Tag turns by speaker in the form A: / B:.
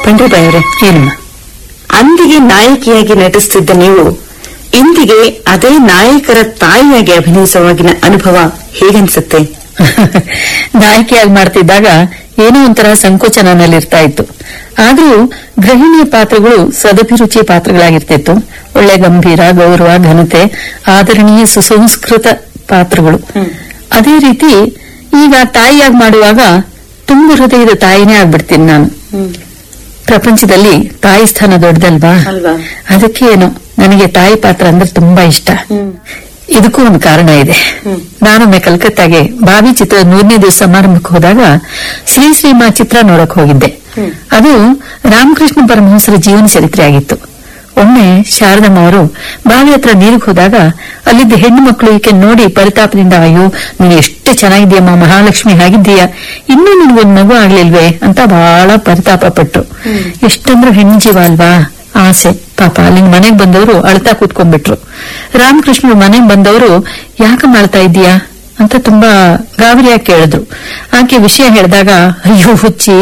A: ಪಂಡ್ರಿಬಾಯಿ ಅವರೇ, ಏನಮ್ಮ, ಅಂದಿಗೆ ನಾಯಕಿಯಾಗಿ ನಟಿಸುತ್ತಿದ್ದ ನೀವು ಇಂದಿಗೆ ಅದೇ ನಾಯಕರ ತಾಯಿಯಾಗಿ ಅಭಿನಯಿಸುವಾಗಿನ ಅನುಭವ ಹೇಗನ್ಸುತ್ತೆ?
B: ನಾಯಕಿಯಾಗಿ ಮಾಡ್ತಿದ್ದಾಗ ಏನೋ ಒಂಥರ ಸಂಕೋಚ ನನ್ನಲ್ಲಿರ್ತಾ ಇತ್ತು. ಆದ್ರೂ ಗೃಹಿಣಿಯ ಪಾತ್ರಗಳು ಸದಭಿರುಚಿಯ ಪಾತ್ರಗಳಾಗಿರ್ತಿತ್ತು. ಒಳ್ಳೆ ಗಂಭೀರ, ಗೌರವ, ಘನತೆ, ಆದರಣೀಯ, ಸುಸಂಸ್ಕೃತ ಪಾತ್ರಗಳು. ಅದೇ ರೀತಿ ಈಗ ತಾಯಿಯಾಗಿ ಮಾಡುವಾಗ ತುಂಬ ಹೃದಯದ ತಾಯಿನೇ ಆಗ್ಬಿಡ್ತೀನಿ ನಾನು. ಪ್ರಪಂಚದಲ್ಲಿ ತಾಯಿ ಸ್ಥಾನ ದೊಡ್ಡದಲ್ವಾ, ಅದಕ್ಕೆ ಏನೋ ನನಗೆ ತಾಯಿ ಪಾತ್ರ ಅಂದ್ರೆ ತುಂಬಾ ಇಷ್ಟ. ಇದಕ್ಕೂ ಒಂದು ಕಾರಣ ಇದೆ. ನಾನೊಮ್ಮೆ ಕಲ್ಕತ್ತಾಗೆ ಬಾವಿ ಚಿತ್ರದ 100ನೇ ದಿವಸ ಸಮಾರಂಭಕ್ಕೆ ಹೋದಾಗ ಶ್ರೀಮ ಚಿತ್ರ ನೋಡಕ್ ಹೋಗಿದ್ದೆ. ಅದು ರಾಮಕೃಷ್ಣ ಪರಮಹಂಸರ ಜೀವನ ಚರಿತ್ರೆ ಆಗಿತ್ತು. ಒಮ್ಮೆ ಶಾರದಮ್ಮ ಅವರು ಬಾವಿ ಹತ್ರ ನೀರಿಗೆ ಹೋದಾಗ ಅಲ್ಲಿದ್ದ ಹೆಣ್ಣು ಮಕ್ಕಳು ಈಕೆ ನೋಡಿ ಪರಿತಾಪದಿಂದ, ಅಯ್ಯೋ ನೀನು ಎಷ್ಟು ಚೆನ್ನಾಗಿದ್ದೀಯಮ್ಮ, ಮಹಾಲಕ್ಷ್ಮಿ ಆಗಿದ್ದೀಯಾ, ಇನ್ನೂ ನಿನ್ಗೊಂದು ಮಗು ಆಗ್ಲಿಲ್ವೇ ಅಂತ ಬಹಳ ಪರಿತಾಪ ಪಟ್ರು. ಎಷ್ಟಂದ್ರೂ ಹೆಣ್ಣು ಜೀವ ಅಲ್ವಾ, ಆಸೆ. ಪಾಪ ಅಲ್ಲಿನ ಮನೆಗ್ ಬಂದವರು ಅಳ್ತಾ ಕೂತ್ಕೊಂಡ್ಬಿಟ್ರು. ರಾಮಕೃಷ್ಣರು ಮನೆಗ್ ಬಂದವರು ಯಾಕಮ್ಮ ಅಳ್ತಾ ಇದ್ದೀಯಾ ಅಂತ ತುಂಬಾ ಗಾಬರಿಯಾಗಿ ಕೇಳಿದ್ರು. ಆಕೆ ವಿಷಯ ಹೇಳಿದಾಗ, ಅಯ್ಯೋ ಹುಚ್ಚಿ,